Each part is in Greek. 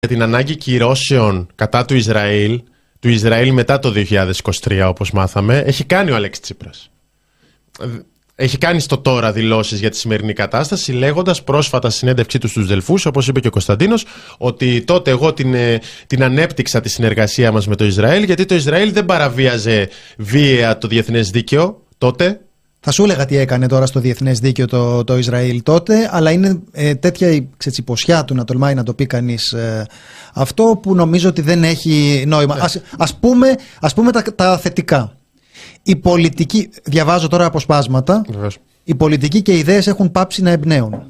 την ανάγκη κυρώσεων κατά του Ισραήλ μετά το 2023, όπως μάθαμε, έχει κάνει ο Αλέξης Τσίπρας. Έχει κάνει στο τώρα δηλώσεις για τη σημερινή κατάσταση, λέγοντας πρόσφατα στη συνέντευξή του στους Δελφούς, όπως είπε και ο Κωνσταντίνος, ότι τότε εγώ την ανέπτυξα τη συνεργασία μας με το Ισραήλ, γιατί το Ισραήλ δεν παραβίαζε βία το διεθνές δίκαιο τότε. Θα σου έλεγα τι έκανε τώρα στο διεθνές δίκαιο το Ισραήλ τότε, αλλά είναι τέτοια η ποσιά του να τολμάει να το πει κανείς αυτό, που νομίζω ότι δεν έχει νόημα. Ας πούμε τα θετικά. Η πολιτική, διαβάζω τώρα αποσπάσματα, οι πολιτικοί και οι ιδέες έχουν πάψει να εμπνέουν.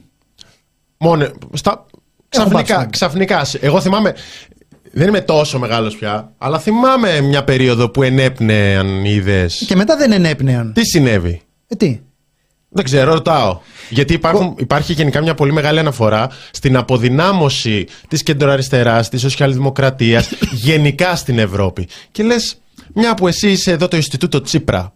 Ξαφνικά. Εγώ θυμάμαι, δεν είμαι τόσο μεγάλος πια, αλλά θυμάμαι μια περίοδο που ενέπνεαν οι ιδέες. Και μετά δεν ενέπνεαν. Τι συνέβη? Τι? Δεν ξέρω, ρωτάω. Γιατί υπάρχει γενικά μια πολύ μεγάλη αναφορά στην αποδυνάμωση της κεντροαριστεράς, της σοσιαλδημοκρατίας, γενικά στην Ευρώπη. Και λες, μια που εσύ είσαι εδώ το Ινστιτούτο Τσίπρα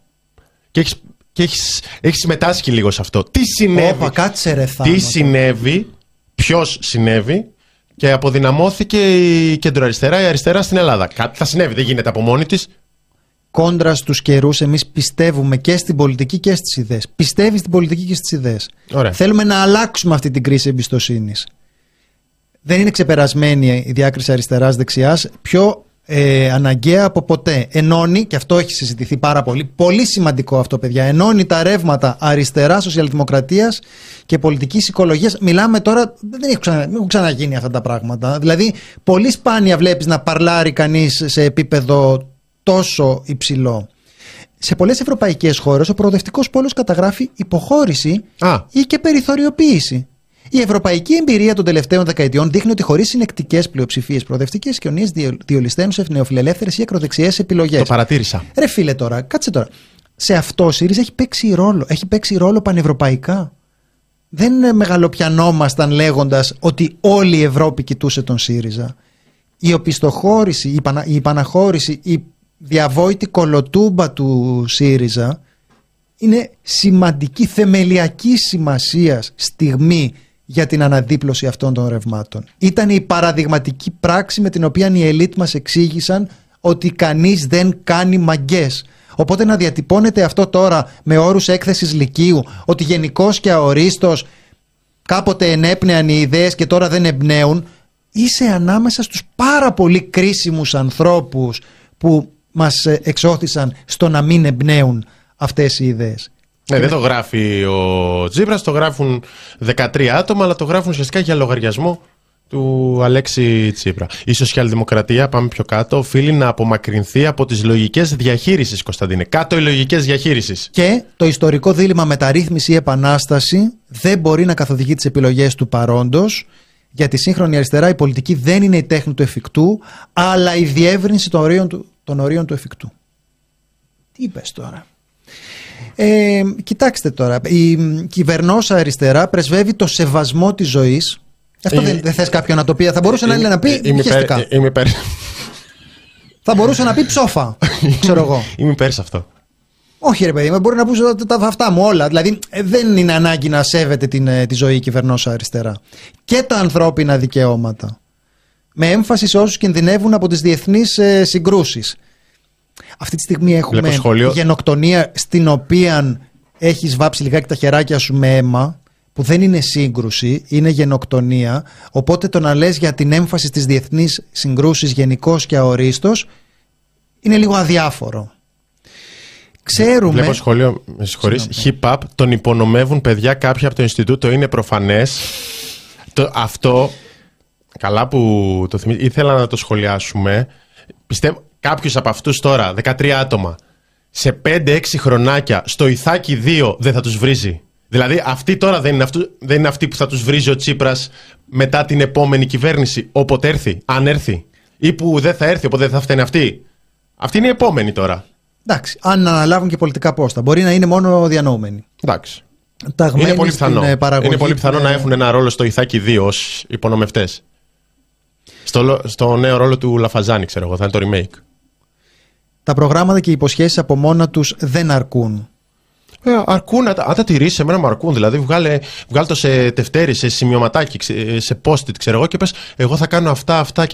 και έχεις συμμετάσχει λίγο σε αυτό. Τι συνέβη? Τι συνέβη, ποιος συνέβη και αποδυναμώθηκε η κεντροαριστερά, η αριστερά στην Ελλάδα? Κάτι θα συνέβη, δεν γίνεται από μόνη της. Κόντρα στους καιρούς, εμείς πιστεύουμε και στην πολιτική και στις ιδέες. Πιστεύει στην πολιτική και στις ιδέες. Ωραία. Θέλουμε να αλλάξουμε αυτή την κρίση εμπιστοσύνης. Δεν είναι ξεπερασμένη η διάκριση αριστεράς-δεξιάς, πιο αναγκαία από ποτέ. Ενώνει, και αυτό έχει συζητηθεί πάρα πολύ, πολύ σημαντικό αυτό, παιδιά, ενώνει τα ρεύματα αριστερά, σοσιαλδημοκρατίας και πολιτικής οικολογίας. Μιλάμε τώρα, δεν έχουν ξαναγίνει αυτά τα πράγματα. Δηλαδή, πολύ σπάνια βλέπεις να παρλάρει κανείς σε επίπεδο τόσο υψηλό. Σε πολλές ευρωπαϊκές χώρες ο προοδευτικός πόλος καταγράφει υποχώρηση ή και περιθωριοποίηση. Η ευρωπαϊκή εμπειρία των τελευταίων δεκαετιών δείχνει ότι χωρίς συνεκτικές πλειοψηφίες, προοδευτικές κοινωνίες διολυσταίνουν σε νεοφιλελεύθερες ή ακροδεξιές επιλογές. Το παρατήρησα. Ρε φίλε, τώρα, κάτσε τώρα. Σε αυτό ο ΣΥΡΙΖΑ έχει παίξει ρόλο πανευρωπαϊκά. Δεν μεγαλοπιανόμασταν λέγοντας ότι όλη η Ευρώπη κοιτούσε τον ΣΥΡΙΖΑ. Η οπισθοχώρηση, η υπαναχώρηση, η διαβόητη κολοτούμπα του ΣΥΡΙΖΑ είναι σημαντική, θεμελιακή σημασίας στιγμή για την αναδίπλωση αυτών των ρευμάτων. Ήταν η παραδειγματική πράξη με την οποία οι ελίτ μας εξήγησαν ότι κανείς δεν κάνει μαγκές. Οπότε να διατυπώνεται αυτό τώρα με όρους έκθεσης λυκείου, ότι γενικώς και αορίστως κάποτε ενέπνεαν οι ιδέες και τώρα δεν εμπνέουν, είσαι ανάμεσα στους πάρα πολύ κρίσιμους ανθρώπους που μας εξώθησαν στο να μην εμπνέουν αυτές οι ιδέες. Δεν το γράφει ο Τσίπρας, το γράφουν 13 άτομα, αλλά το γράφουν ουσιαστικά για λογαριασμό του Αλέξη Τσίπρα. Η σοσιαλδημοκρατία, πάμε πιο κάτω, οφείλει να απομακρυνθεί από τις λογικές διαχείρισης, Κωνσταντίνε. Κάτω οι λογικές διαχείρισης. Και το ιστορικό δίλημμα μεταρρύθμιση ή επανάσταση δεν μπορεί να καθοδηγεί τις επιλογές του παρόντος. Για τη σύγχρονη αριστερά η πολιτική δεν είναι η τέχνη του εφικτού, αλλά η διεύρυνση των ορίων του εφικτού. Τι είπες τώρα? Κοιτάξτε τώρα, η κυβερνόσα αριστερά πρεσβεύει το σεβασμό της ζωής. Αυτό δεν θες κάποιον να το πει? Θα μπορούσε να πει χεστικά. Θα μπορούσε να πει ψόφα, ξέρω εγώ. Είμαι υπέρ σε αυτό. Όχι ρε παιδί, μπορεί να πούσει τα αυτά μου όλα. Δηλαδή δεν είναι ανάγκη να σέβεται τη ζωή η κυβερνόσα αριστερά. Και τα ανθρώπινα δικαιώματα. Με έμφαση σε όσους κινδυνεύουν από τις διεθνείς συγκρούσεις. Αυτή τη στιγμή έχουμε γενοκτονία στην οποία έχεις βάψει λιγάκι τα χεράκια σου με αίμα, που δεν είναι σύγκρουση, είναι γενοκτονία. Οπότε το να λες για την έμφαση στις διεθνείς συγκρούσεις γενικώς και αορίστως είναι λίγο αδιάφορο. Ξέρουμε... Βλέπω σχόλιο, με συγχωρείς, hip-hop, τον υπονομεύουν παιδιά κάποια από το Ινστιτούτο, είναι προφανές. Αυτό, καλά που το θυμίζω, ήθελα να το σχολιάσουμε. Πιστεύω, κάποιος από αυτούς τώρα, 13 άτομα, σε 5-6 χρονάκια, στο Ιθάκι 2 δεν θα τους βρίζει. Δηλαδή αυτοί τώρα δεν είναι αυτοί που θα τους βρίζει ο Τσίπρας μετά την επόμενη κυβέρνηση, όποτε έρθει, αν έρθει. Ή που δεν θα έρθει, οπότε δεν θα φταίνει αυτοί. Αυτοί είναι οι επόμενοι τώρα. Εντάξει, αν αναλάβουν και πολιτικά πόστα. Μπορεί να είναι μόνο διανοούμενοι. Εντάξει. Είναι πολύ πιθανό. Είναι πολύ πιθανό να έχουν ένα ρόλο στο Ιθάκι 2 ως υπονομευτές. Στο νέο ρόλο του Λαφαζάνη, ξέρω εγώ, θα είναι το remake. Τα προγράμματα και οι υποσχέσεις από μόνα τους δεν αρκούν. Αρκούν, αν τα τηρήσεις, εμένα μου αρκούν. Δηλαδή, βγάλε το σε τευτέρι, σε σημειωματάκι, σε post-it, ξέρω εγώ, και πες, εγώ θα κάνω αυτά και